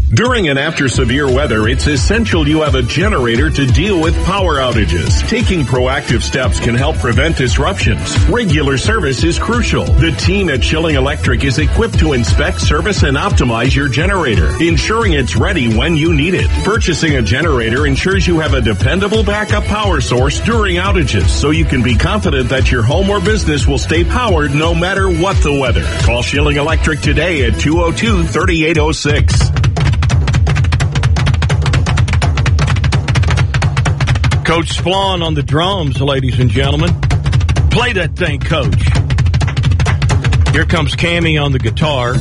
During and after severe weather, it's essential you have a generator to deal with power outages. Taking proactive steps can help prevent disruptions. Regular service is crucial. The team at Schilling Electric is equipped to inspect, service, and optimize your generator, ensuring it's ready when you need it. Purchasing a generator ensures you have a dependable backup power source during outages, so you can be confident that your home or business will stay powered no matter what the weather. Call Schilling Electric today at 202-3806. Coach Splawn on the drums, ladies and gentlemen. Play that thing, Coach. Here comes Cammie on the guitar.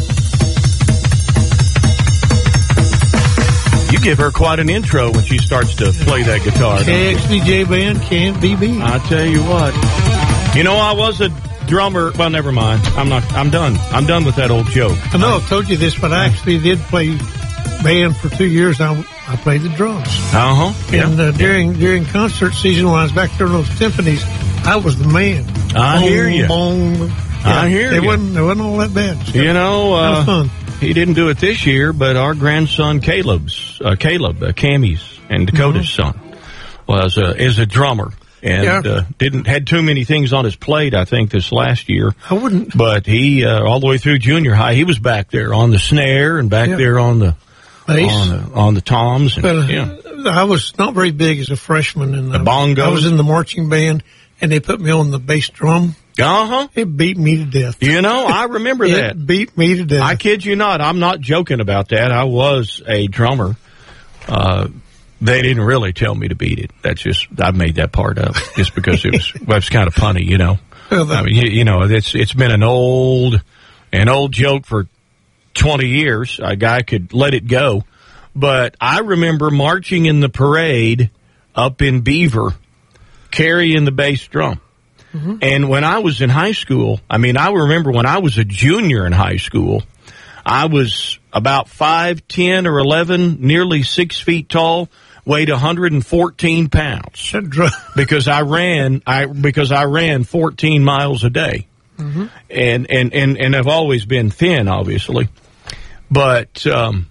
You give her quite an intro when she starts to play that guitar. KXDJ Band can't be beat. I tell you what. You know, I was a drummer. Well, never mind. I'm done. I'm done with that old joke. I know I've told you this, but I actually did play band for 2 years. I played the drums. And during concert season, when I was back there in those symphonies, I was the man. I hear you. I hear you. It wasn't all that bad. So you know, that was fun. He didn't do it this year, but our grandson Caleb, Cammie's and Dakota's son, is a drummer. And had too many things on his plate, I think, this last year. I wouldn't. But he, all the way through junior high, he was back there on the snare and back there on the bass, on the toms. And, I was not very big as a freshman. And the bongos. I was in the marching band, and they put me on the bass drum. It beat me to death. You know, I remember that. It beat me to death. I kid you not. I'm not joking about that. I was a drummer. They didn't really tell me to beat it. That's just, I made that part up just because it was kind of punny, you know. I mean, you know, it's been an old joke for 20 years. A guy could let it go. But I remember marching in the parade up in Beaver, carrying the bass drum. Mm-hmm. And when I was in high school, I remember when I was a junior in high school, I was about 5'10" or 11, nearly 6 feet tall, weighed 114 pounds because I ran 14 miles a day. Mm-hmm. And I've always been thin, obviously. But,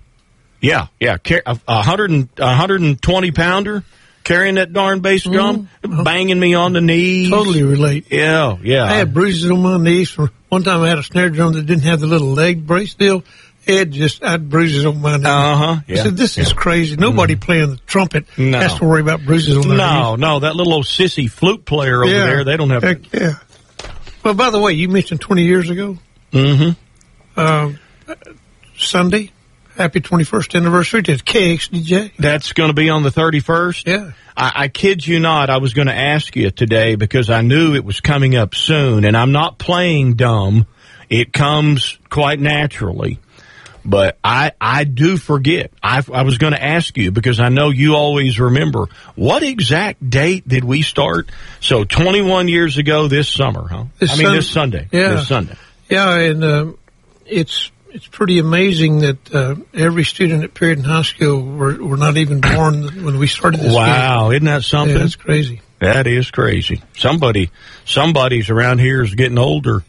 120 pounder carrying that darn bass drum, banging me on the knees. Totally relate. Yeah. I had bruises on my knees. One time I had a snare drum that didn't have the little leg brace deal. I had bruises on my knees. I said, this is crazy. Nobody playing the trumpet has to worry about bruises on their knees. No, that little old sissy flute player over there, they don't have to. Yeah. Well, by the way, you mentioned 20 years ago. Mm-hmm. Sunday. Happy 21st anniversary to KXDJ. That's going to be on the 31st? Yeah. I kid you not, I was going to ask you today because I knew it was coming up soon, and I'm not playing dumb. It comes quite naturally. But I do forget. I was going to ask you because I know you always remember. What exact date did we start? So 21 years ago this summer, huh? This Sunday. Yeah. This Sunday. Yeah, and it's pretty amazing that every student at Perryton High School were not even born when we started this. Wow, isn't that something? Yeah, that's crazy. That is crazy. Somebody's around here is getting older.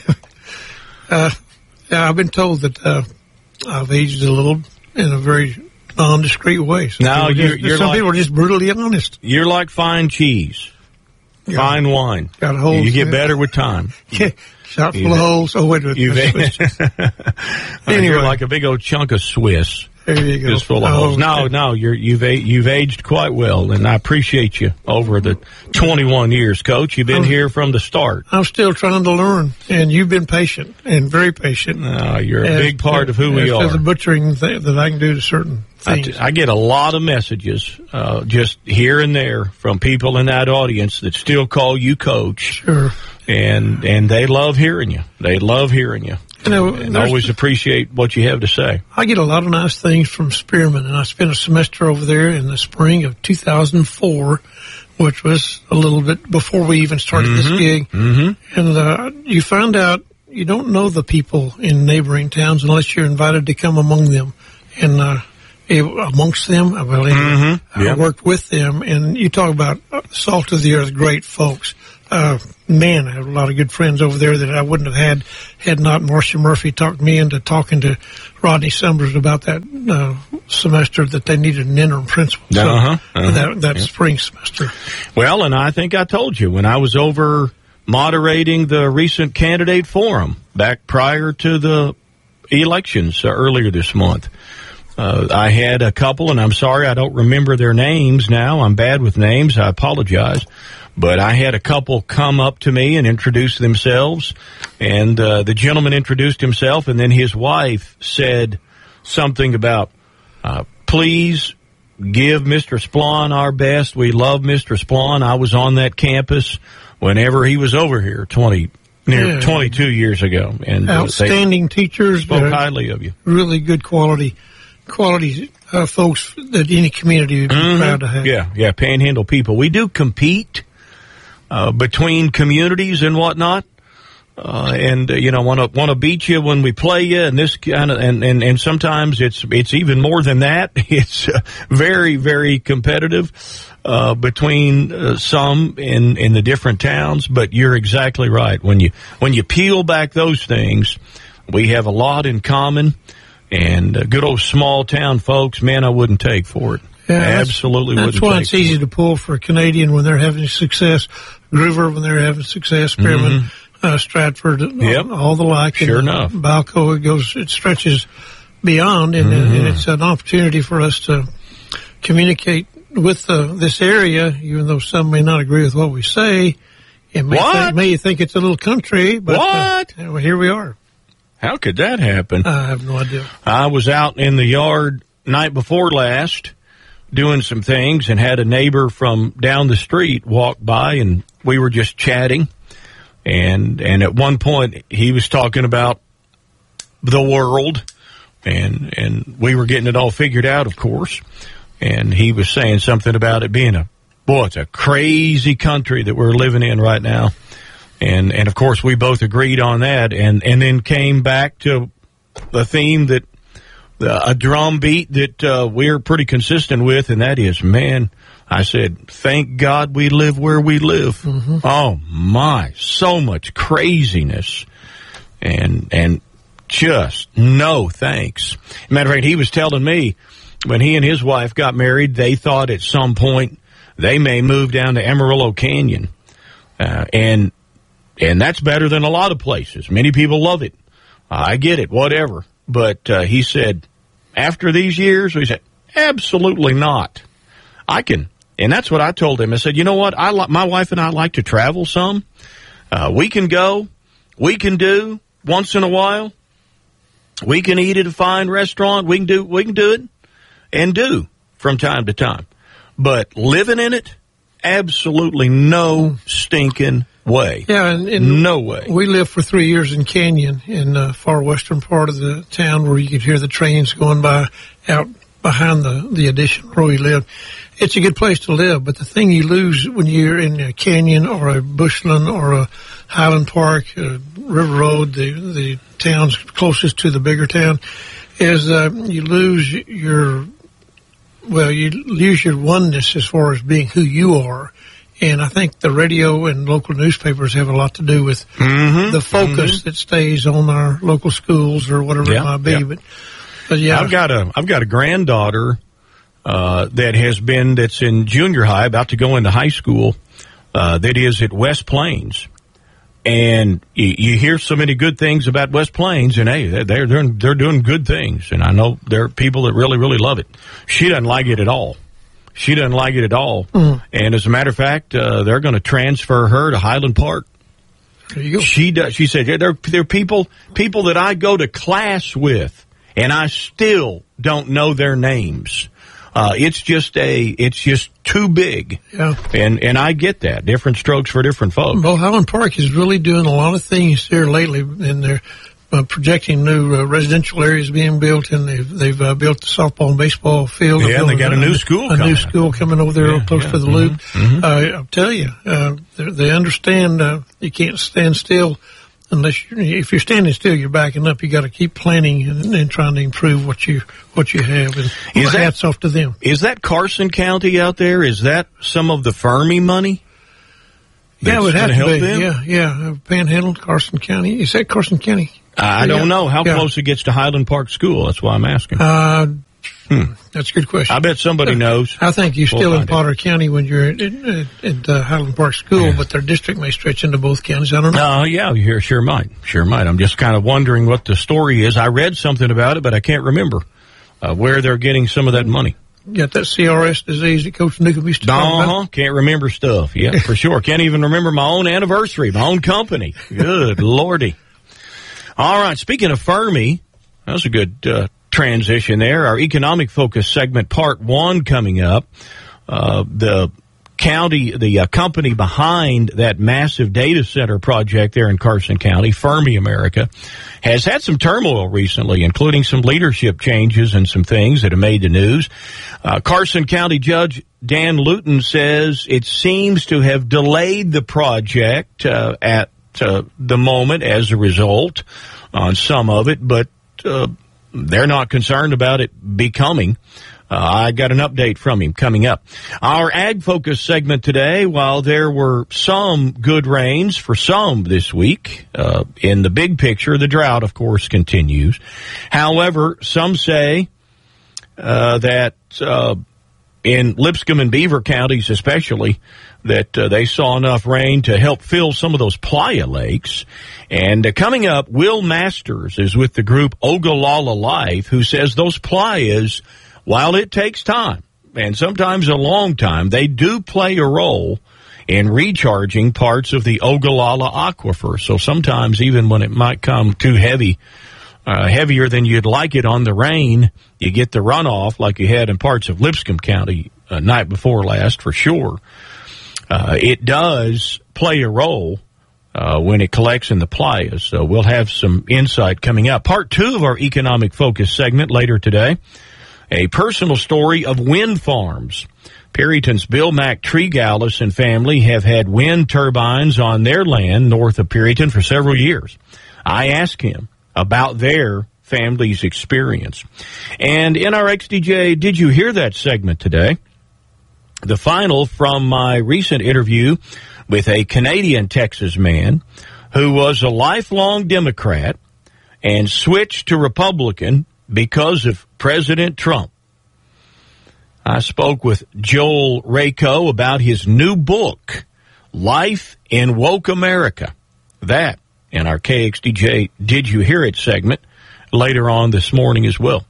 I've been told that I've aged a little in a very non-discreet way. Some people are just brutally honest. You're like fine cheese, fine wine. Got holes. You get better with time. Yeah. Shot full of holes. Oh, wait a minute. Anyway, you're like a big old chunk of Swiss. There you go. Just full of holes. No, you've aged quite well, and I appreciate you over the 21 years, Coach. You've been here from the start. I'm still trying to learn, and you've been patient and very patient. You're a big part of who we are. There's a butchering thing that I can do to certain things. I get a lot of messages just here and there from people in that audience that still call you Coach. Sure. And they love hearing you. They love hearing you. And always appreciate what you have to say. I get a lot of nice things from Spearman, and I spent a semester over there in the spring of 2004, which was a little bit before we even started this gig. Mm-hmm. And you find out you don't know the people in neighboring towns unless you're invited to come among them. And amongst them, I worked with them, and you talk about salt of the earth, great folks. Man, I have a lot of good friends over there that I wouldn't have had not Marcia Murphy talked me into talking to Rodney Summers about that semester that they needed an interim principal. So that spring semester. Well, and I think I told you when I was over moderating the recent candidate forum back prior to the elections earlier this month. I had a couple, and I'm sorry I don't remember their names now. I'm bad with names. I apologize. But I had a couple come up to me and introduce themselves, and the gentleman introduced himself, and then his wife said something about, please give Mr. Splon our best. We love Mr. Splon. I was on that campus whenever he was over here 22 years ago. And outstanding teachers. Spoke highly of you. Really good quality folks that any community would be proud to have. Yeah, Panhandle people. We do compete between communities and whatnot. Want to beat you when we play you, and this kind of, and sometimes it's even more than that. It's very, very competitive between some in the different towns. But you're exactly right. When you peel back those things, we have a lot in common. And good old small town folks, man, I wouldn't take for it. Yeah, absolutely wouldn't. That's why it's easy to pull for a Canadian when they're having success, Groover when they're having success, Spearman. Stratford, all the like. Sure enough. Balco, it stretches beyond, and it's an opportunity for us to communicate with this area, even though some may not agree with what we say, and may think it's a little country, but here we are. How could that happen? I have no idea. I was out in the yard night before last doing some things and had a neighbor from down the street walk by, and we were just chatting. And at one point, he was talking about the world, and we were getting it all figured out, of course. And he was saying something about it being it's a crazy country that we're living in right now. And of course, we both agreed on that, and then came back to the theme that a drum beat that we're pretty consistent with, and that is, man, I said, thank God we live where we live. Mm-hmm. Oh, my, so much craziness. And just no thanks. Matter of fact, he was telling me when he and his wife got married, they thought at some point they may move down to Amarillo Canyon. And that's better than a lot of places. Many people love it. I get it, whatever. But he said, after these years, he said, absolutely not. And that's what I told him. I said, you know what? My wife and I like to travel some. We can go. We can do once in a while. We can eat at a fine restaurant. We can do it and do from time to time. But living in it, absolutely no stinking way. Yeah, and no way. We lived for 3 years in Canyon, in the far western part of the town, where you could hear the trains going by out behind the addition where we lived. It's a good place to live, but the thing you lose when you're in a Canyon or a Bushland or a Highland Park, River Road, the towns closest to the bigger town, is you lose your oneness as far as being who you are. And I think the radio and local newspapers have a lot to do with the focus that stays on our local schools or whatever it might be. Yeah. But yeah, I've got a granddaughter that's in junior high, about to go into high school. That is at West Plains, and you hear so many good things about West Plains, and hey, they're doing good things, and I know there are people that really, really love it. She doesn't like it at all. And as a matter of fact, they're going to transfer her to Highland Park. There you go. She does. She said there are people that I go to class with, and I still don't know their names. It's just too big. Yeah. And I get that. Different strokes for different folks. Well, Highland Park is really doing a lot of things here lately, and they're projecting new residential areas being built, and they've built the softball and baseball field. Yeah, and they got a new school coming over there close to the loop. Mm-hmm. I'll tell you, they understand you can't stand still. If you're standing still, you're backing up. You got to keep planning and trying to improve what you have. And hats off to them. Is that Carson County out there? Is that some of the Fermi money? Yeah, it would have to be. Yeah. Panhandle, Carson County. Is that Carson County? I don't know how close it gets to Highland Park School. That's why I'm asking. That's a good question. I bet somebody knows. I think you're still in Potter County when you're at Highland Park School, but their district may stretch into both counties. I don't know. Yeah, you sure might. I'm just kind of wondering what the story is. I read something about it, but I can't remember where they're getting some of that money. You got that CRS disease that Coach Newcomb used to talk about? Can't remember stuff. Yeah, for sure. Can't even remember my own anniversary, my own company. Good Lordy. All right, speaking of Fermi, that was a good transition there. Our economic focus segment, part 1, coming up. The company behind that massive data center project there in Carson County, Fermi America, has had some turmoil recently, including some leadership changes and some things that have made the news. Carson County Judge Dan Luton says it seems to have delayed the project at the moment as a result on some of it, but they're not concerned about it becoming. I got an update from him coming up. Our Ag Focus segment today, while there were some good rains for some this week, in the big picture, the drought, of course, continues. However, some say that in Lipscomb and Beaver counties especially, that they saw enough rain to help fill some of those playa lakes. And coming up, Will Masters is with the group Ogallala Life, who says those playas, while it takes time, and sometimes a long time, they do play a role in recharging parts of the Ogallala Aquifer. So sometimes even when it might come too heavy, heavier than you'd like it on the rain, you get the runoff like you had in parts of Lipscomb County night before last for sure. It does play a role when it collects in the playas. So we'll have some insight coming up. Part 2 of our economic focus segment later today. A personal story of wind farms. Perryton's Bill Mack Treegallis and family have had wind turbines on their land north of Perryton for several years. I asked him about their family's experience. And in our XDJ, Did You Hear That segment today? The final from my recent interview with a Canadian Texas man who was a lifelong Democrat and switched to Republican because of President Trump. I spoke with Joel Rako about his new book, Life in Woke America. That in our KXDJ Did You Hear It segment later on this morning as well.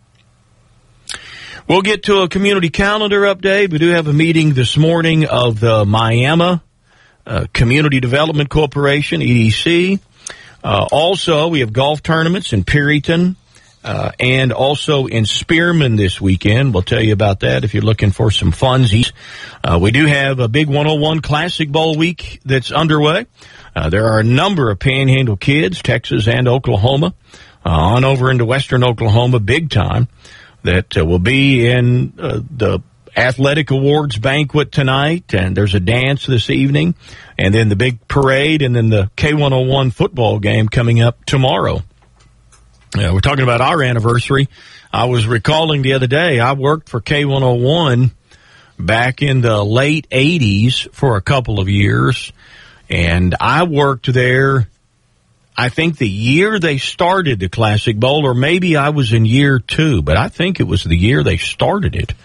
We'll get to a community calendar update. We do have a meeting this morning of the Miami Community Development Corporation, EDC. Also, we have golf tournaments in Perryton. And also in Spearman this weekend. We'll tell you about that if you're looking for some funsies. We do have a big 101 Classic Bowl week that's underway. There are a number of Panhandle kids, Texas and Oklahoma, on over into western Oklahoma big time, that will be in the athletic awards banquet tonight, and there's a dance this evening, and then the big parade, and then the K101 football game coming up tomorrow. We're talking about our anniversary. I was recalling the other day, I worked for K101 back in the late 80s for a couple of years, and I worked there, I think the year they started the Classic Bowl, or maybe I was in year 2, but I think it was the year they started it.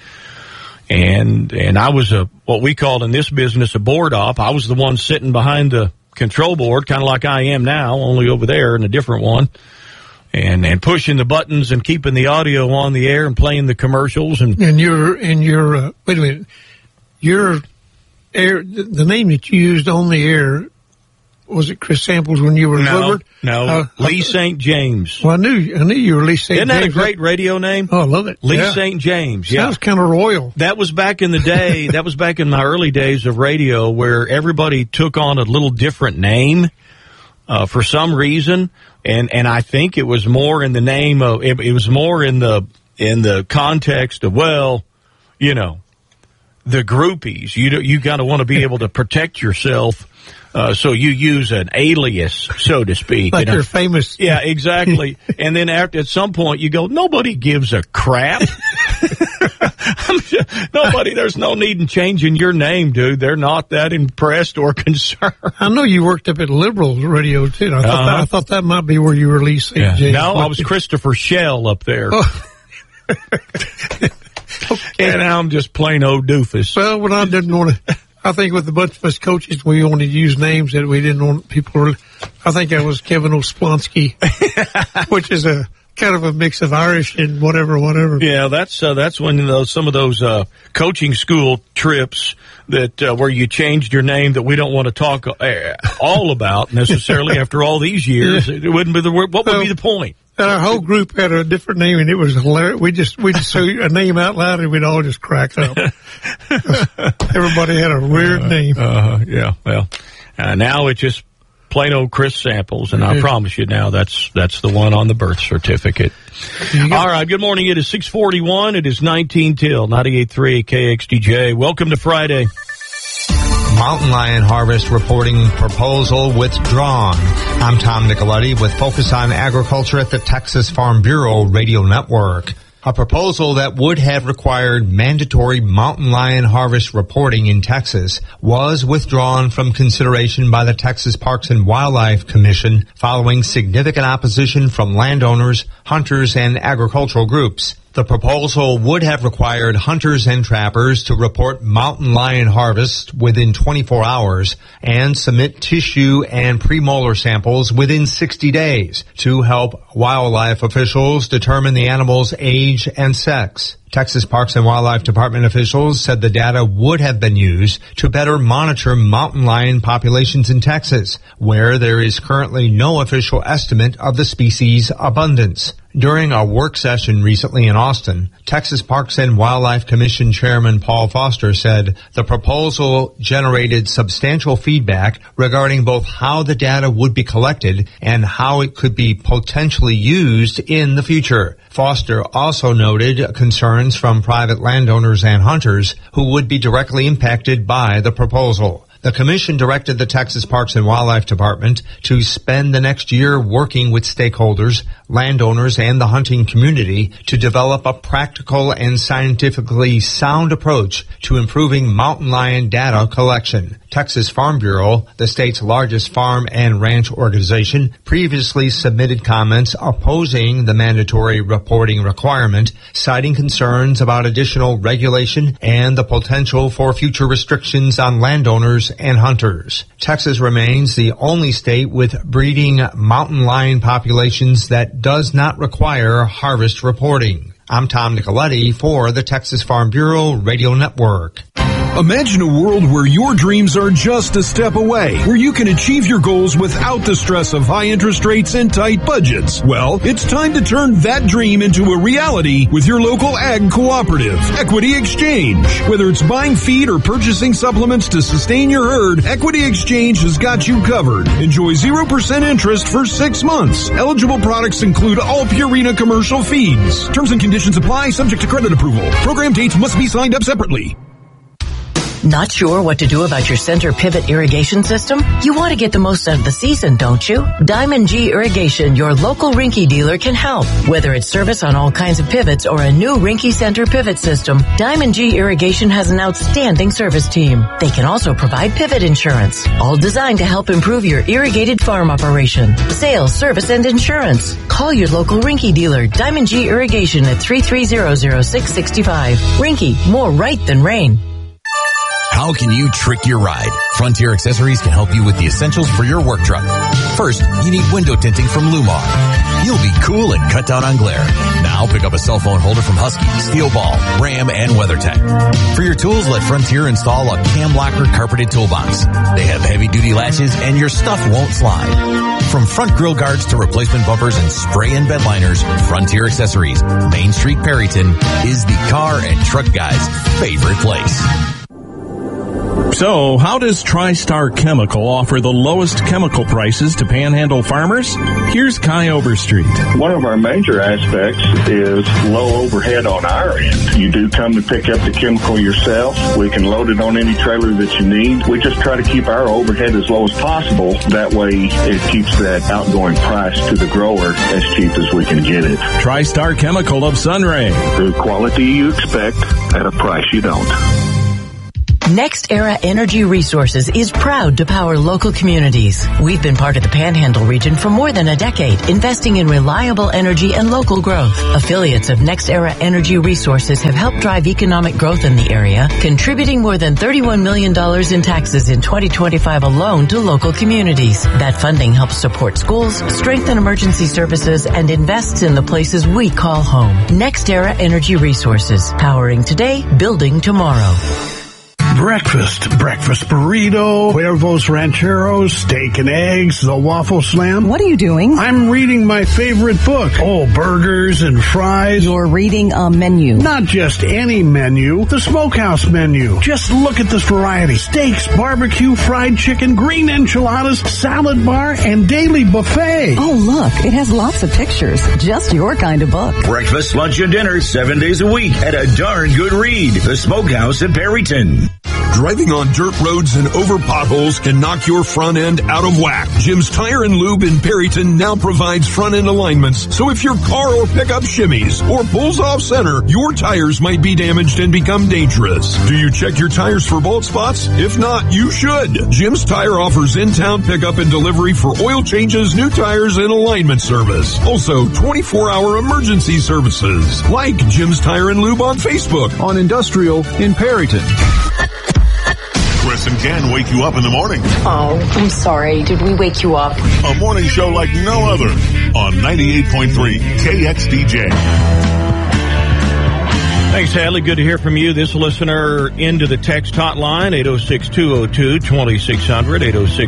And I was what we call in this business a board op. I was the one sitting behind the control board, kind of like I am now, only over there in a different one. And pushing the buttons and keeping the audio on the air and playing the commercials and your wait a minute, your air, the name that you used on the air, was it Chris Samples when you were in Woodward? No, Lee St. James. Well, I knew you were Lee St. James. Isn't that a great radio name? Oh, I love it. Lee St. James. Yeah, sounds kind of royal. That was back in the day. That was back in my early days of radio, where everybody took on a little different name for some reason. And I think it was more in the name of, it was more in the context of, well, you know, the groupies. You got to want to be able to protect yourself. So you use an alias, so to speak. Like you're famous. Yeah, exactly. And then at some point you go, nobody gives a crap. There's no need in changing your name, dude. They're not that impressed or concerned. I know you worked up at Liberal Radio, too. I thought that might be where you were Lee St. James. No, I was Christopher Shell up there. Oh. And I'm just plain old doofus. Well, when I didn't want to, I think with a bunch of us coaches, we wanted to use names that we didn't want people. I think that was Kevin O'Splonsky, which is a kind of a mix of Irish and whatever. Yeah, that's when some of those coaching school trips that where you changed your name that we don't want to talk all about necessarily after all these years. It wouldn't be what would be the point? Our whole group had a different name, and it was hilarious. We just say a name out loud, and we'd all just crack up. Everybody had a weird name. Yeah, well, now it's just plain old Chris Samples, and I promise you now that's the one on the birth certificate. All right, good morning. It is 6:41. It is 19 till 98.3 KXDJ. Welcome to Friday. Mountain lion harvest reporting proposal withdrawn. I'm Tom Nicoletti with Focus on Agriculture at the Texas Farm Bureau Radio Network. A proposal that would have required mandatory mountain lion harvest reporting in Texas was withdrawn from consideration by the Texas Parks and Wildlife Commission following significant opposition from landowners, hunters, and agricultural groups. The proposal would have required hunters and trappers to report mountain lion harvest within 24 hours and submit tissue and premolar samples within 60 days to help wildlife officials determine the animal's age and sex. Texas Parks and Wildlife Department officials said the data would have been used to better monitor mountain lion populations in Texas, where there is currently no official estimate of the species' abundance. During a work session recently in Austin, Texas Parks and Wildlife Commission Chairman Paul Foster said the proposal generated substantial feedback regarding both how the data would be collected and how it could be potentially used in the future. Foster also noted concerns from private landowners and hunters who would be directly impacted by the proposal. The commission directed the Texas Parks and Wildlife Department to spend the next year working with stakeholders, landowners, and the hunting community to develop a practical and scientifically sound approach to improving mountain lion data collection. Texas Farm Bureau, the state's largest farm and ranch organization, previously submitted comments opposing the mandatory reporting requirement, citing concerns about additional regulation and the potential for future restrictions on landowners and hunters. Texas remains the only state with breeding mountain lion populations that does not require harvest reporting. I'm Tom Nicoletti for the Texas Farm Bureau Radio Network. Imagine a world where your dreams are just a step away, where you can achieve your goals without the stress of high interest rates and tight budgets. Well, it's time to turn that dream into a reality with your local ag cooperative, Equity Exchange. Whether it's buying feed or purchasing supplements to sustain your herd, Equity Exchange has got you covered. Enjoy 0% interest for 6 months. Eligible products include all Purina commercial feeds. Terms and conditions apply, subject to credit approval. Program dates must be signed up separately. Not sure what to do about your center pivot irrigation system? You want to get the most out of the season, don't you? Diamond G Irrigation, your local Rinky dealer, can help. Whether it's service on all kinds of pivots or a new Rinky Center pivot system, Diamond G Irrigation has an outstanding service team. They can also provide pivot insurance, all designed to help improve your irrigated farm operation. Sales, service, and insurance. Call your local Rinky dealer, Diamond G Irrigation at 330-0665. Rinky, more right than rain. How can you trick your ride? Frontier Accessories can help you with the essentials for your work truck. First, you need window tinting from Lumar. You'll be cool and cut down on glare. Now pick up a cell phone holder from Husky, Steel Ball, Ram, and WeatherTech. For your tools, let Frontier install a cam locker carpeted toolbox. They have heavy-duty latches and your stuff won't slide. From front grill guards to replacement bumpers and spray and bed liners, Frontier Accessories, Main Street, Perryton, is the car and truck guy's favorite place. So, how does TriStar Chemical offer the lowest chemical prices to Panhandle farmers? Here's Kai Overstreet. One of our major aspects is low overhead on our end. You do come to pick up the chemical yourself. We can load it on any trailer that you need. We just try to keep our overhead as low as possible. That way, it keeps that outgoing price to the grower as cheap as we can get it. TriStar Chemical of Sunray. The quality you expect at a price you don't. Next Era Energy Resources is proud to power local communities. We've been part of the Panhandle region for more than a decade, investing in reliable energy and local growth. Affiliates of Next Era Energy Resources have helped drive economic growth in the area, contributing more than $31 million in taxes in 2025 alone to local communities. That funding helps support schools, strengthen emergency services, and invests in the places we call home. Next Era Energy Resources, powering today, building tomorrow. Breakfast burrito, Cuervo's Rancheros, steak and eggs, the waffle slam. What are you doing? I'm reading my favorite book. Oh, burgers and fries. You're reading a menu. Not just any menu, the Smokehouse menu. Just look at this variety. Steaks, barbecue, fried chicken, green enchiladas, salad bar, and daily buffet. Oh, look, it has lots of pictures. Just your kind of book. Breakfast, lunch, and dinner 7 days a week at a darn good read. The Smokehouse in Perryton. Driving on dirt roads and over potholes can knock your front end out of whack. Jim's Tire and Lube in Perryton now provides front end alignments, so if your car or pickup shimmies or pulls off center, your tires might be damaged and become dangerous. Do you check your tires for bald spots? If not, you should. Jim's Tire offers in-town pickup and delivery for oil changes, new tires, and alignment service. Also, 24-hour emergency services. Like Jim's Tire and Lube on Facebook. On Industrial in Perryton. Chris and Ken wake you up in the morning. Oh, I'm sorry. Did we wake you up? A morning show like no other on 98.3 KXDJ. Thanks, Hadley. Good to hear from you. This listener into the text hotline, 806-202-2600,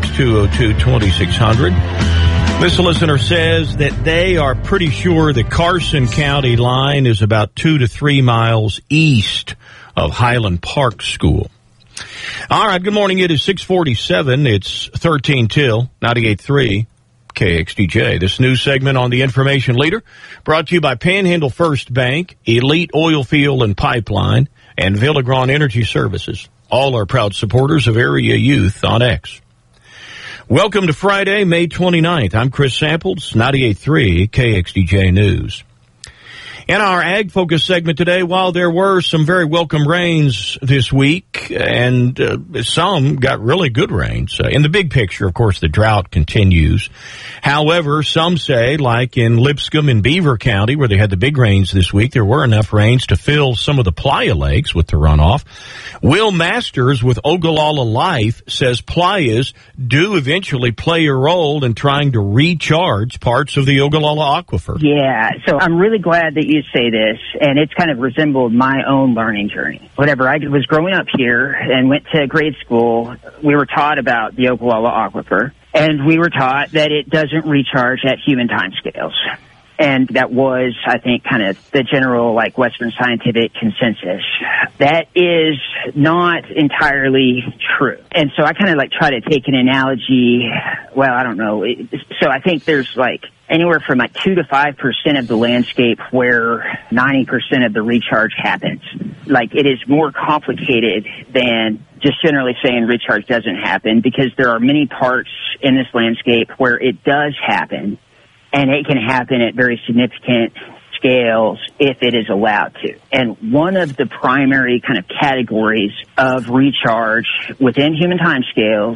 806-202-2600. This listener says that they are pretty sure the Carson County line is about 2 to 3 miles east of Highland Park School. All right, good morning. It is 6:47. It's 13 till 98.3 KXDJ. This news segment on the Information Leader brought to you by Panhandle First Bank, Elite Oil Field and Pipeline, and Villagron Energy Services. All are proud supporters of Area Youth on X. Welcome to Friday, May 29th. I'm Chris Samples, 98.3 KXDJ News. In our Ag Focus segment today, while there were some very welcome rains this week, and some got really good rains, in the big picture, of course, the drought continues. However, some say, like in Lipscomb and Beaver County, where they had the big rains this week, there were enough rains to fill some of the playa lakes with the runoff. Will Masters with Ogallala Life says playas do eventually play a role in trying to recharge parts of the Ogallala Aquifer. Yeah, so I'm really glad that you say this, and it's kind of resembled my own learning journey. Whenever I was growing up here and went to grade school, we were taught about the Ogallala Aquifer, and we were taught that it doesn't recharge at human timescales. And that was, I think, kind of the general, like, Western scientific consensus. That is not entirely true. And so I kind of, like, try to take an analogy. Well, I don't know. So I think there's, like, anywhere from, like, 2 to 5% of the landscape where 90% of the recharge happens. Like, it is more complicated than just generally saying recharge doesn't happen, because there are many parts in this landscape where it does happen. And it can happen at very significant scales if it is allowed to. And one of the primary kind of categories of recharge within human timescales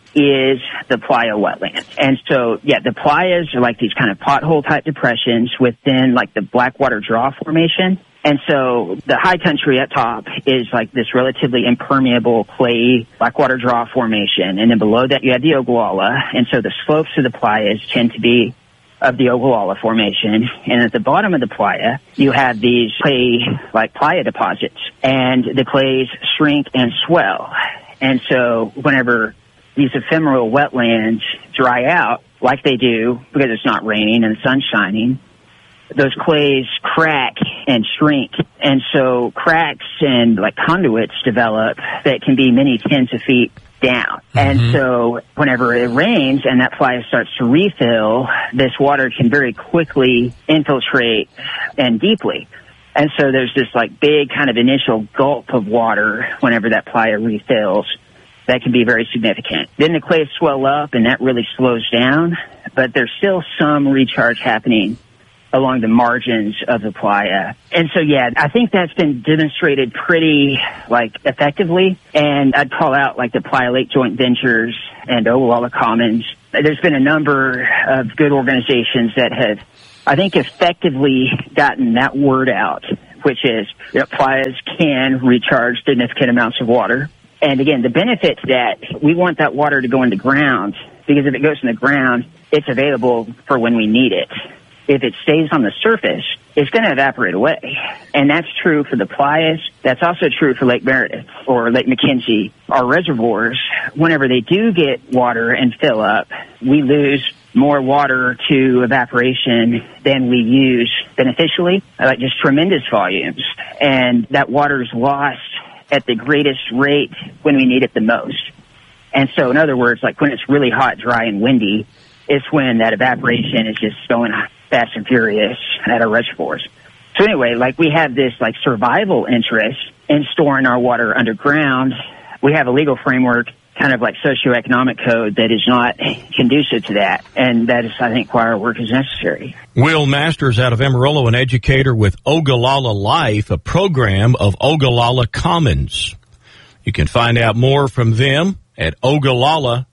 is the playa wetlands. And so, yeah, the playas are like these kind of pothole-type depressions within, like, the Blackwater Draw Formation. And so the high country at top is like this relatively impermeable clay Blackwater Draw Formation. And then below that you have the Ogallala. And so the slopes of the playas tend to be of the Ogallala Formation. And at the bottom of the playa, you have these clay, like, playa deposits. And the clays shrink and swell. And so whenever these ephemeral wetlands dry out, like they do because it's not raining and the sun's shining, those clays crack and shrink. And so cracks and, like, conduits develop that can be many tens of feet down. Mm-hmm. And so whenever it rains and that playa starts to refill, this water can very quickly infiltrate and deeply. And so there's this, like, big kind of initial gulp of water whenever that playa refills that can be very significant. Then the clays swell up and that really slows down, but there's still some recharge happening along the margins of the playa. And so, yeah, I think that's been demonstrated pretty, effectively. And I'd call out, the Playa Lake Joint Ventures and Ogallala Commons. There's been a number of good organizations that have, I think, effectively gotten that word out, which is that playas can recharge significant amounts of water. And again, the benefit to that, we want that water to go in the ground, because if it goes in the ground, it's available for when we need it. If it stays on the surface, it's going to evaporate away. And that's true for the playas. That's also true for Lake Meredith or Lake McKenzie. Our reservoirs, whenever they do get water and fill up, we lose more water to evaporation than we use beneficially, just tremendous volumes. And that water is lost at the greatest rate when we need it the most. And so, in other words, when it's really hot, dry, and windy, it's when that evaporation is just going fast and furious at our reservoirs. So anyway, we have this survival interest in storing our water underground. We have a legal framework, kind of socioeconomic code, that is not conducive to that. And that is, I think, why our work is necessary. Will Masters out of Amarillo, an educator with Ogallala Life, a program of Ogallala Commons. You can find out more from them at ogallala.life.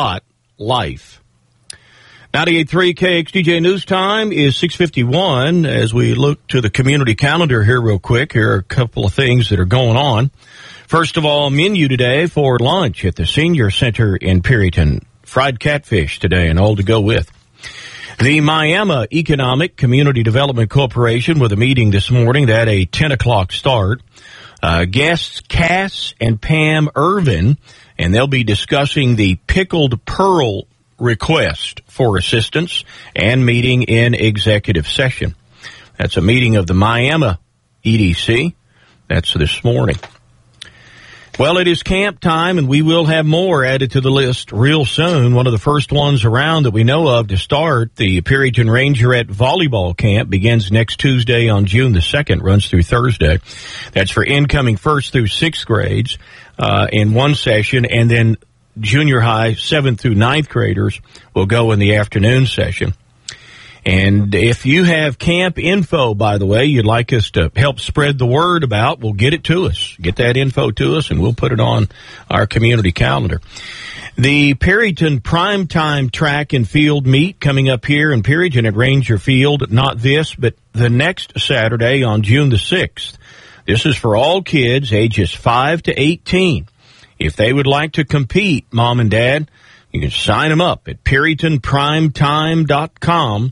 98.3 KXDJ News Time is 6:51. As we look to the community calendar here real quick, here are a couple of things that are going on. First of all, menu today for lunch at the Senior Center in Perryton. Fried catfish today and all to go with. The Miami Economic Community Development Corporation with a meeting this morning at a 10 o'clock start. Guests Cass and Pam Irvin, and they'll be discussing the pickled pearl request for assistance and meeting in executive session. That's a meeting of the Miami EDC. That's this morning. Well, it is camp time, and we will have more added to the list real soon. One of the first ones around that we know of to start, the Perryton Rangerette Volleyball Camp, begins next Tuesday on June the 2nd, runs through Thursday. That's for incoming 1st through 6th grades in one session, and then junior high 7th through 9th graders will go in the afternoon session. And if you have camp info, by the way, you'd like us to help spread the word about, well, get it to us. Get that info to us, and we'll put it on our community calendar. The Perryton Primetime Track and Field Meet coming up here in Perryton at Ranger Field, not this, but the next Saturday on June the 6th. This is for all kids ages 5 to 18. If they would like to compete, Mom and Dad, you can sign them up at PerrytonPrimetime.com,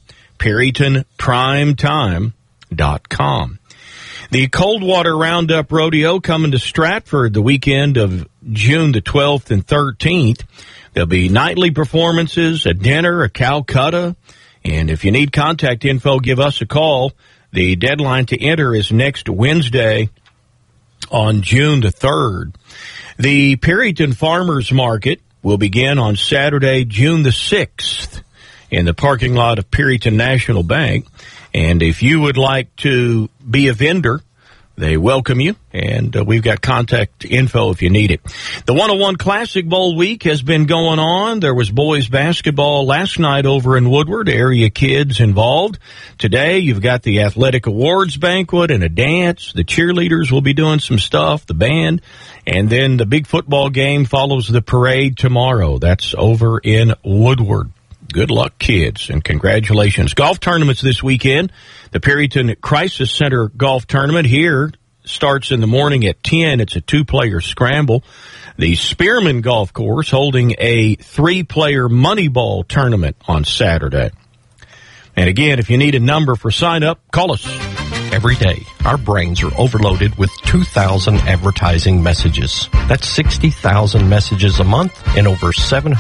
PerrytonPrimetime.com. The Coldwater Roundup Rodeo coming to Stratford the weekend of June the 12th and 13th. There'll be nightly performances, a dinner, a Calcutta, and if you need contact info, give us a call. The deadline to enter is next Wednesday on June the 3rd. The Perryton Farmers Market will begin on Saturday, June the 6th in the parking lot of Perryton National Bank. And if you would like to be a vendor, they welcome you, and we've got contact info if you need it. The 101 Classic Bowl week has been going on. There was boys basketball last night over in Woodward, area kids involved. Today, you've got the athletic awards banquet and a dance. The cheerleaders will be doing some stuff, the band, and then the big football game follows the parade tomorrow. That's over in Woodward. Good luck, kids, and congratulations. Golf tournaments this weekend. The Perryton Crisis Center golf tournament here starts in the morning at 10. It's a 2-player scramble. The Spearman Golf Course holding a 3-player money ball tournament on Saturday. And again, if you need a number for sign up, call us. Every day, our brains are overloaded with 2,000 advertising messages. That's 60,000 messages a month and over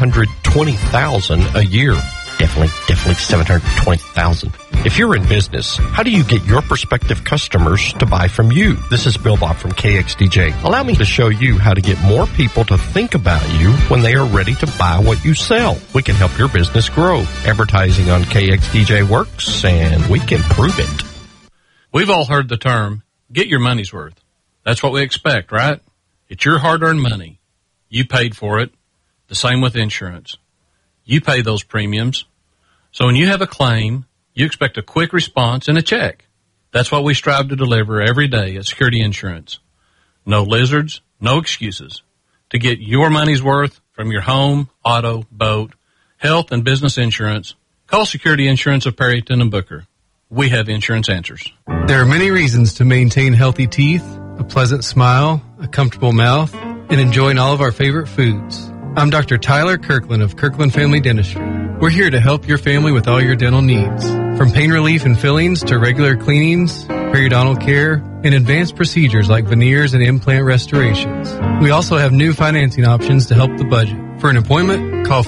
720,000 a year. Definitely 720,000. If you're in business, how do you get your prospective customers to buy from you? This is Bill Bob from KXDJ. Allow me to show you how to get more people to think about you when they are ready to buy what you sell. We can help your business grow. Advertising on KXDJ works, and we can prove it. We've all heard the term, get your money's worth. That's what we expect, right? It's your hard-earned money. You paid for it. The same with insurance. You pay those premiums. So when you have a claim, You expect a quick response and a check. That's what we strive to deliver every day at Security Insurance. No lizards, no excuses. To get your money's worth from your home, auto, boat, health, and business insurance, call Security Insurance of Perryton and Booker. We have insurance answers. There are many reasons to maintain healthy teeth, a pleasant smile, a comfortable mouth, and enjoying all of our favorite foods. I'm Dr. Tyler Kirkland of Kirkland Family Dentistry. We're here to help your family with all your dental needs. From pain relief and fillings to regular cleanings, periodontal care, and advanced procedures like veneers and implant restorations. We also have new financing options to help the budget. For an appointment, call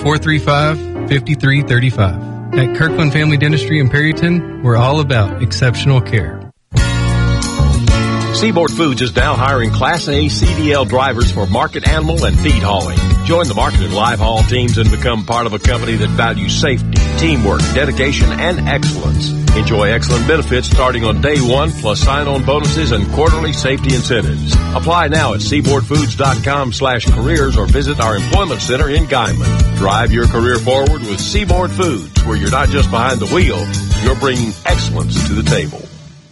435-5335. At Kirkland Family Dentistry in Perryton, we're all about exceptional care. Seaboard Foods is now hiring Class A CDL drivers for market animal and feed hauling. Join the market and live haul teams and become part of a company that values safety, teamwork, dedication, and excellence. Enjoy excellent benefits starting on day one, plus sign-on bonuses and quarterly safety incentives. Apply now at seaboardfoods.com/careers or visit our employment center in Guyman. Drive your career forward with Seaboard Foods, where you're not just behind the wheel, you're bringing excellence to the table.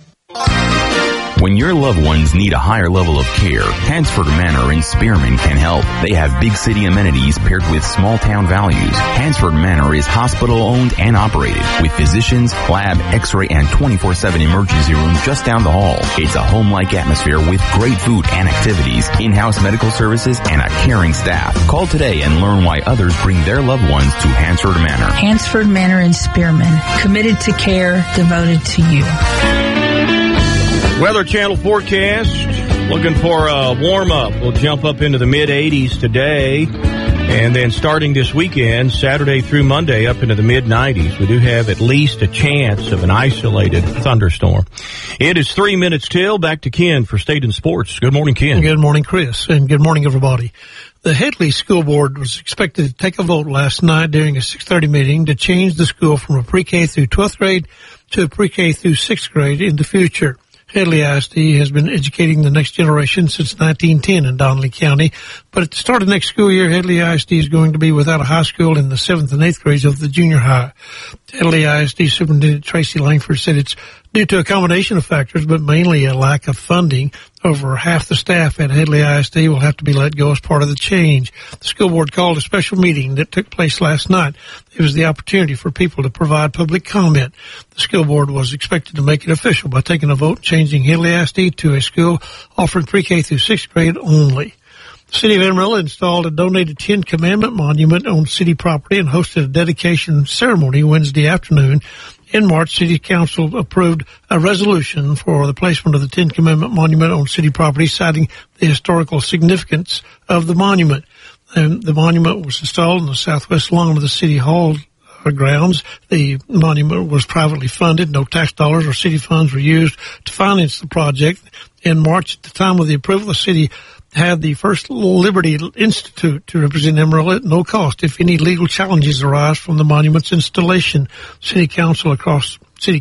When your loved ones need a higher level of care, Hansford Manor in Spearman can help. They have big city amenities paired with small town values. Hansford Manor is hospital owned and operated with physicians, lab, x-ray, and 24/7 emergency room just down the hall. It's a home-like atmosphere with great food and activities, in-house medical services, and a caring staff. Call today and learn why others bring their loved ones to Hansford Manor. Hansford Manor in Spearman, committed to care, devoted to you. Weather Channel forecast, looking for a warm-up. We'll jump up into the mid-80s today, and then starting this weekend, Saturday through Monday, up into the mid-90s. We do have at least a chance of an isolated thunderstorm. It is 3 minutes till. Back to Ken for State and Sports. Good morning, Ken. Good morning, Chris, and good morning, everybody. The Headley School Board was expected to take a vote last night during a 6:30 meeting to change the school from a pre-K through 12th grade to a pre-K through 6th grade in the future. Headley ISD has been educating the next generation since 1910 in Donnelly County, but at the start of next school year, Headley ISD is going to be without a high school in the 7th and 8th grades of the junior high. Headley ISD Superintendent Tracy Langford said it's due to a combination of factors, but mainly a lack of funding. Over half the staff at Headley ISD will have to be let go as part of the change. The school board called a special meeting that took place last night. It was the opportunity for people to provide public comment. The school board was expected to make it official by taking a vote changing Headley ISD to a school offering pre-K through 6th grade only. The City of Amarillo installed a donated Ten Commandment monument on city property and hosted a dedication ceremony Wednesday afternoon. In March, City Council approved a resolution for the placement of the Ten Commandment monument on city property, citing the historical significance of the monument. And the monument was installed in the southwest lawn of the City Hall grounds. The monument was privately funded. No tax dollars or city funds were used to finance the project. In March, at the time of the approval, the city had the First Liberty Institute to represent Amarillo at no cost if any legal challenges arise from the monument's installation. City councils across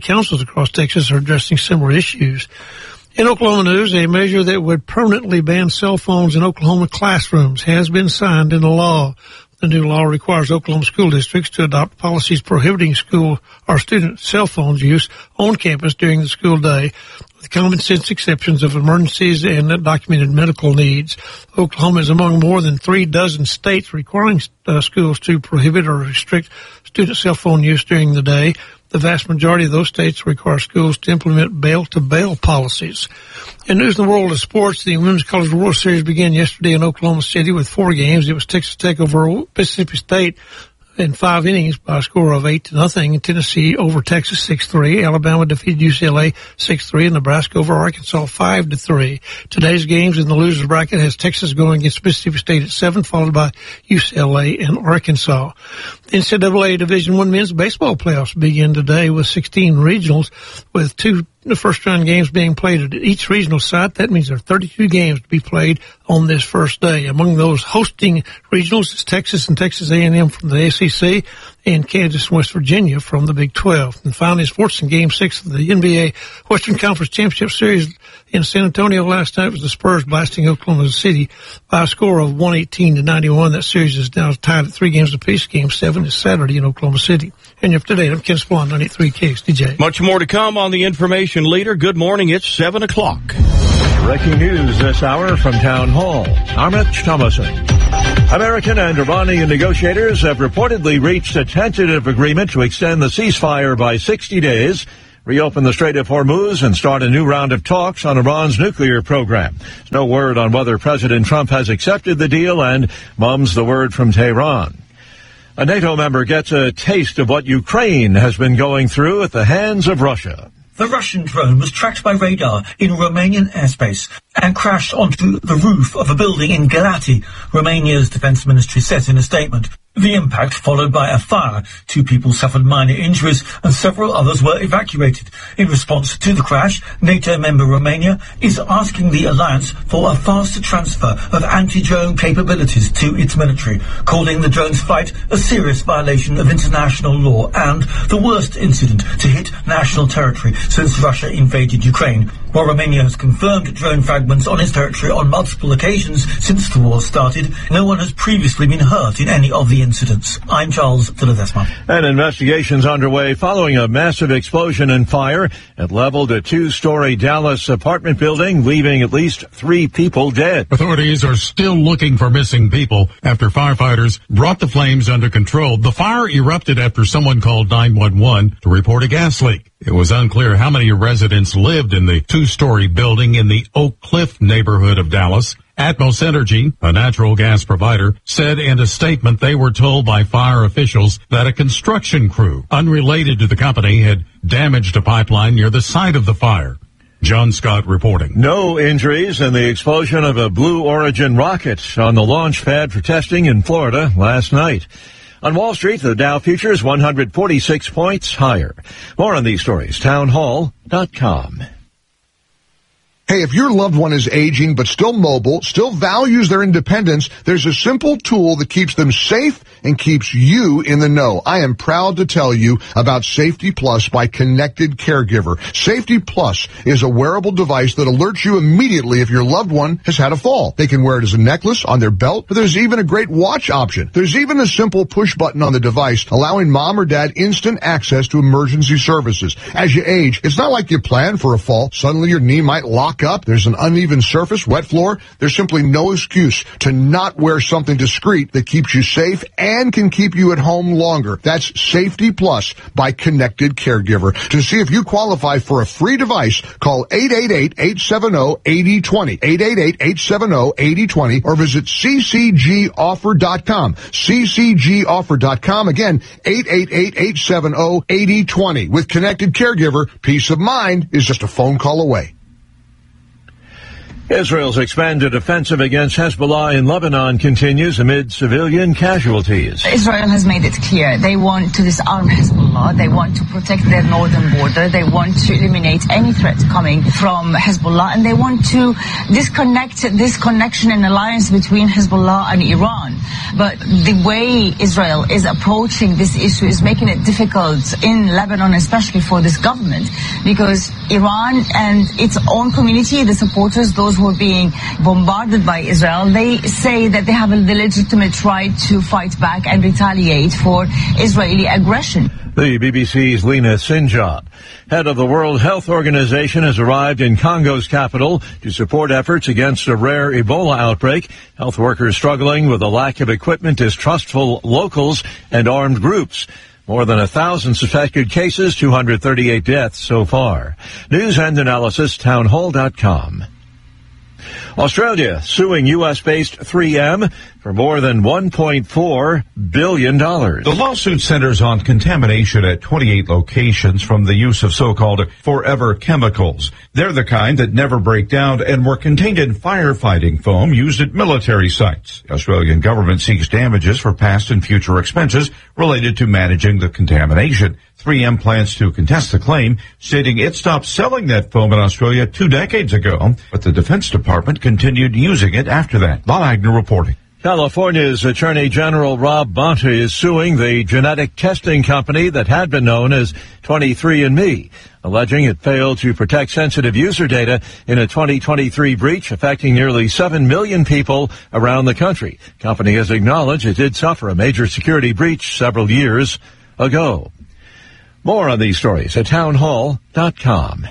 Texas are addressing similar issues. In Oklahoma news, a measure that would permanently ban cell phones in Oklahoma classrooms has been signed into law. The new law requires Oklahoma school districts to adopt policies prohibiting school or student cell phones use on campus during the school day, with common sense exceptions of emergencies and documented medical needs. Oklahoma is among more than 36 states requiring schools to prohibit or restrict student cell phone use during the day. The vast majority of those states require schools to implement bail-to-bail policies. In news in the world of sports, the Women's College World Series began yesterday in Oklahoma City with 4 games. It was Texas Tech over Mississippi State in 5 innings by a score of 8-0. Tennessee over Texas 6-3. Alabama defeated UCLA 6-3. And Nebraska over Arkansas 5-3. Today's games in the losers bracket has Texas going against Mississippi State at 7, followed by UCLA and Arkansas. The NCAA Division I men's baseball playoffs begin today with 16 regionals, with 2 first-round games being played at each regional site. That means there are 32 games to be played on this first day. Among those hosting regionals is Texas and Texas A&M from the SEC, and Kansas and West Virginia from the Big 12. And finally, sports in Game 6 of the NBA Western Conference Championship Series in San Antonio last night was the Spurs blasting Oklahoma City by a score of 118-91. That series is now tied at 3 games apiece. Game 7 is Saturday in Oklahoma City. And you're up to date. I'm Ken Spillane, 93 KXDJ. Much more to come on the Information Leader. Good morning. It's 7 o'clock. Breaking news this hour from Town Hall. I'm Rich Thomason. American and Iranian negotiators have reportedly reached a tentative agreement to extend the ceasefire by 60 days, reopen the Strait of Hormuz, and start a new round of talks on Iran's nuclear program. There's no word on whether President Trump has accepted the deal, and mum's the word from Tehran. A NATO member gets a taste of what Ukraine has been going through at the hands of Russia. The Russian drone was tracked by radar in Romanian airspace and crashed onto the roof of a building in Galati, Romania's defense ministry said in a statement. The impact followed by a fire. 2 people suffered minor injuries and several others were evacuated. In response to the crash, NATO member Romania is asking the alliance for a faster transfer of anti-drone capabilities to its military, calling the drone's flight a serious violation of international law and the worst incident to hit national territory since Russia invaded Ukraine. While Romania has confirmed drone fragments on its territory on multiple occasions since the war started, no one has previously been hurt in any of the incidents. I'm Charles de Ledesma. An investigation's underway following a massive explosion and fire. It leveled a 2-story Dallas apartment building, leaving at least 3 people dead. Authorities are still looking for missing people after firefighters brought the flames under control. The fire erupted after someone called 911 to report a gas leak. It was unclear how many residents lived in the 2-story building in the Oak Cliff neighborhood of Dallas. Atmos Energy, a natural gas provider, said in a statement they were told by fire officials that a construction crew unrelated to the company had damaged a pipeline near the site of the fire. John Scott reporting. No injuries in the explosion of a Blue Origin rocket on the launch pad for testing in Florida last night. On Wall Street, the Dow futures 146 points higher. More on these stories, townhall.com. Hey, if your loved one is aging but still mobile, still values their independence, there's a simple tool that keeps them safe and keeps you in the know. I am proud to tell you about Safety Plus by Connected Caregiver. Safety Plus is a wearable device that alerts you immediately if your loved one has had a fall. They can wear it as a necklace, on their belt, but there's even a great watch option. There's even a simple push button on the device allowing mom or dad instant access to emergency services. As you age, it's not like you plan for a fall. Suddenly your knee might lock up. There's an uneven surface, wet floor. There's simply no excuse to not wear something discreet that keeps you safe and can keep you at home longer. That's Safety Plus by Connected Caregiver. To see if you qualify for a free device, call 888-870-8020, 888-870-8020, or visit ccgoffer.com, ccgoffer.com. Again, 888-870-8020. With Connected Caregiver, peace of mind is just a phone call away. Israel's expanded offensive against Hezbollah in Lebanon continues amid civilian casualties. Israel has made it clear they want to disarm Hezbollah. They want to protect their northern border. They want to eliminate any threat coming from Hezbollah. And they want to disconnect this connection and alliance between Hezbollah and Iran. But the way Israel is approaching this issue is making it difficult in Lebanon, especially for this government, because Iran and its own community, the supporters, those who are being bombarded by Israel, they say that they have the legitimate right to fight back and retaliate for Israeli aggression. The BBC's Lena Sinjab, head of the World Health Organization, has arrived in Congo's capital to support efforts against a rare Ebola outbreak. Health workers struggling with a lack of equipment, distrustful locals, and armed groups. More than 1,000 suspected cases, 238 deaths so far. News and analysis, townhall.com. Australia suing U.S.-based 3M for more than $1.4 billion. The lawsuit centers on contamination at 28 locations from the use of so-called forever chemicals. They're the kind that never break down and were contained in firefighting foam used at military sites. The Australian government seeks damages for past and future expenses related to managing the contamination. 3M plans to contest the claim, stating it stopped selling that foam in Australia 2 decades ago, but the Defense Department continued using it after that. Bob Agnew reporting. California's Attorney General Rob Bonta is suing the genetic testing company that had been known as 23andMe, alleging it failed to protect sensitive user data in a 2023 breach affecting nearly 7 million people around the country. The company has acknowledged it did suffer a major security breach several years ago. More on these stories at townhall.com.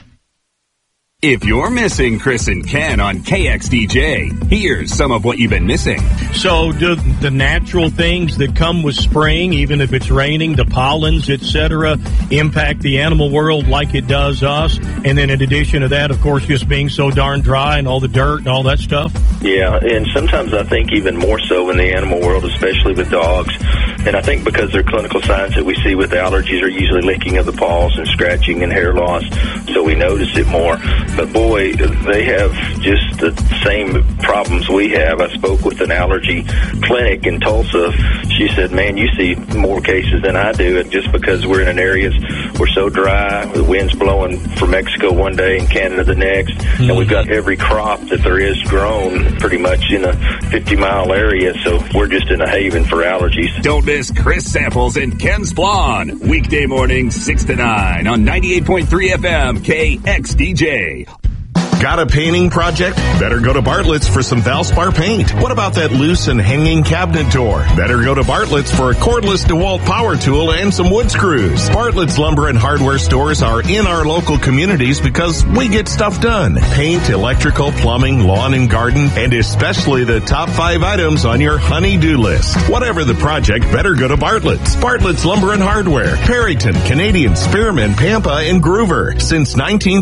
If you're missing Chris and Ken on KXDJ, here's some of what you've been missing. So do the natural things that come with spring, even if it's raining, the pollens, etc., impact the animal world like it does us? And then in addition to that, of course, just being so darn dry and all the dirt and all that stuff? Yeah, and sometimes I think even more so in the animal world, especially with dogs. And I think because their clinical signs that we see with allergies are usually licking of the paws and scratching and hair loss, so we notice it more. But boy, they have just the same problems we have. I spoke with an allergy clinic in Tulsa. She said, man, you see more cases than I do. And just because we're in an area, we're so dry, the wind's blowing from Mexico one day and Canada the next, and we've got every crop that there is grown pretty much in a 50-mile area. So we're just in a haven for allergies. Don't miss Chris Samples and Ken Splon, weekday mornings 6 to 9 on 98.3 FM KXDJ. Got a painting project? Better go to Bartlett's for some Valspar paint. What about that loose and hanging cabinet door? Better go to Bartlett's for a cordless DeWalt power tool and some wood screws. Bartlett's Lumber and Hardware stores are in our local communities because we get stuff done. Paint, electrical, plumbing, lawn and garden, and especially the top 5 items on your honey-do list. Whatever the project, better go to Bartlett's. Bartlett's Lumber and Hardware, Perryton, Canadian, Spearman, Pampa, and Groover since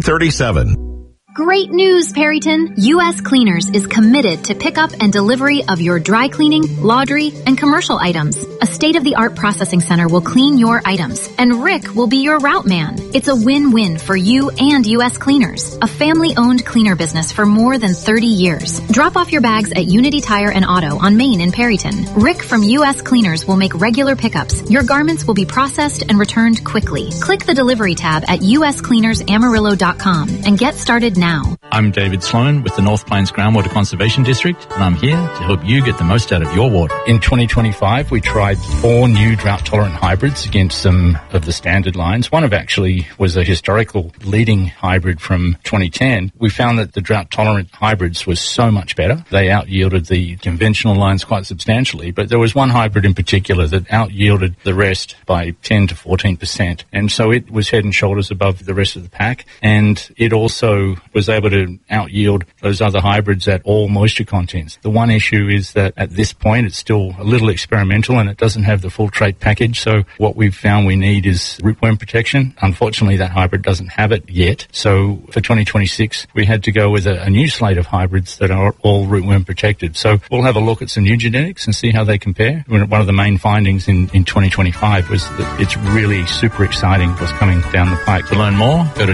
1937. Great news, Perryton! U.S. Cleaners is committed to pickup and delivery of your dry cleaning, laundry, and commercial items. A state-of-the-art processing center will clean your items, and Rick will be your route man. It's a win-win for you and U.S. Cleaners, a family-owned cleaner business for more than 30 years. Drop off your bags at Unity Tire and Auto on Main in Perryton. Rick from U.S. Cleaners will make regular pickups. Your garments will be processed and returned quickly. Click the delivery tab at uscleanersamarillo.com and get started now. I'm David Sloan with the North Plains Groundwater Conservation District, and I'm here to help you get the most out of your water. In 2025, we tried 4 new drought-tolerant hybrids against some of the standard lines. One of actually was a historical leading hybrid from 2010. We found that the drought-tolerant hybrids was so much better. They out-yielded the conventional lines quite substantially, but there was one hybrid in particular that out-yielded the rest by 10 to 14%. And so it was head and shoulders above the rest of the pack, and it also was able to out-yield those other hybrids at all moisture contents. The one issue is that at this point it's still a little experimental and it doesn't have the full trait package, so what we've found we need is rootworm protection. Unfortunately, that hybrid doesn't have it yet, so for 2026 we had to go with a new slate of hybrids that are all rootworm protected. So we'll have a look at some new genetics and see how they compare. One of the main findings in 2025 was that it's really super exciting what's coming down the pike. To learn more, go to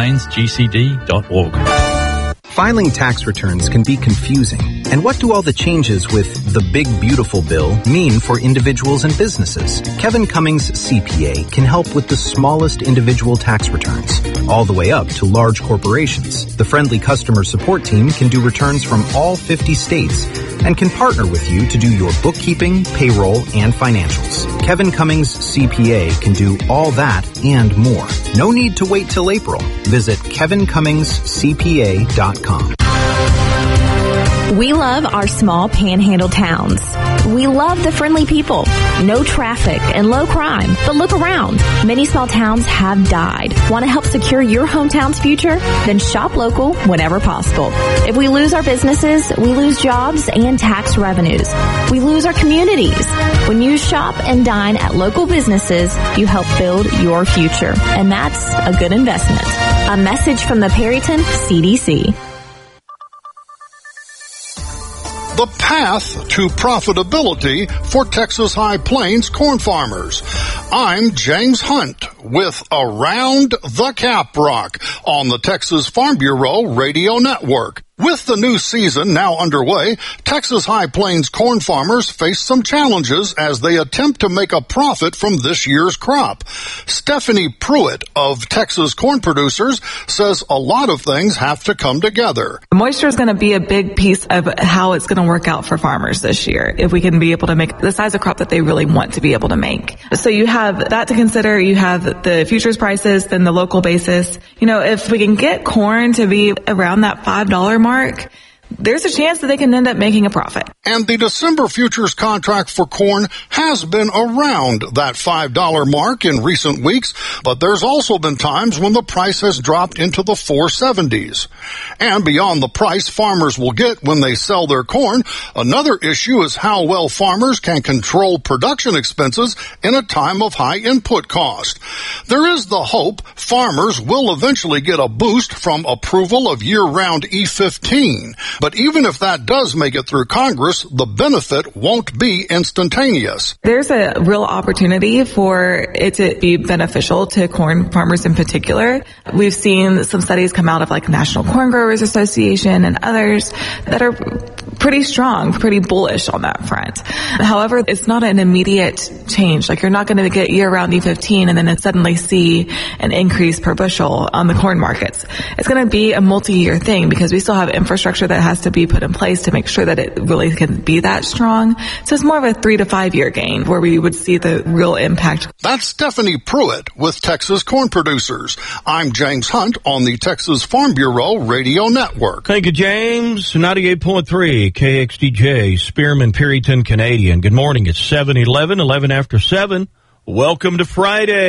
northplainsgcd.org. Filing tax returns can be confusing. And what do all the changes with the Big Beautiful Bill mean for individuals and businesses? Kevin Cummings CPA can help with the smallest individual tax returns, all the way up to large corporations. The friendly customer support team can do returns from all 50 states and can partner with you to do your bookkeeping, payroll, and financials. Kevin Cummings CPA can do all that and more. No need to wait till April. Visit kevincummingscpa.com. We love our small panhandle towns. We love the friendly people, no traffic, and low crime. But look around. Many small towns have died. Want to help secure your hometown's future? Then shop local whenever possible. If we lose our businesses, we lose jobs and tax revenues. We lose our communities. When you shop and dine at local businesses, you help build your future. And that's a good investment. A message from the Perryton CDC. The path to profitability for Texas High Plains corn farmers. I'm James Hunt with Around the Caprock on the Texas Farm Bureau Radio Network. With the new season now underway, Texas High Plains corn farmers face some challenges as they attempt to make a profit from this year's crop. Stephanie Pruitt of Texas Corn Producers says a lot of things have to come together. Moisture is going to be a big piece of how it's going to work out for farmers this year, if we can be able to make the size of crop that they really want to be able to make. So you have that to consider. You have the futures prices, then the local basis. You know, if we can get corn to be around that $5 mark, there's a chance that they can end up making a profit. And the December futures contract for corn has been around that $5 mark in recent weeks, but there's also been times when the price has dropped into the 470s. And beyond the price farmers will get when they sell their corn, another issue is how well farmers can control production expenses in a time of high input cost. There is the hope farmers will eventually get a boost from approval of year-round E15. But even if that does make it through Congress, the benefit won't be instantaneous. There's a real opportunity for it to be beneficial to corn farmers in particular. We've seen some studies come out of like National Corn Growers Association and others that are pretty strong, pretty bullish on that front. However, it's not an immediate change. Like, you're not going to get year-round E15 and then suddenly see an increase per bushel on the corn markets. It's going to be a multi-year thing because we still have infrastructure that has to be put in place to make sure that it really can be that strong. So it's more of a 3 to 5 year gain where we would see the real impact. That's Stephanie Pruitt with Texas Corn Producers. I'm James Hunt on the Texas Farm Bureau Radio Network. Thank you, James. 98.3 KXDJ, Spearman, Perryton, Canadian. Good morning. It's 7:11, 11 after 7. Welcome to Friday.